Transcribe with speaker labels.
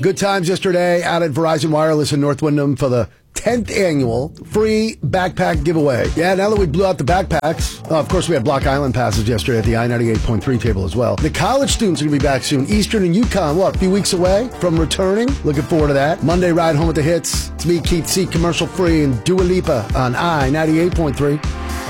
Speaker 1: Good times yesterday out at Verizon Wireless in North Windham for the 10th annual free backpack giveaway. Yeah, now that we blew out the backpacks, of course we had Block Island passes yesterday at the I-98.3 table as well. The college students are going to be back soon. Eastern and UConn, a few weeks away from returning. Looking forward to that. Monday ride home with the hits. It's me, Keith C, commercial free, and Dua Lipa on I-98.3.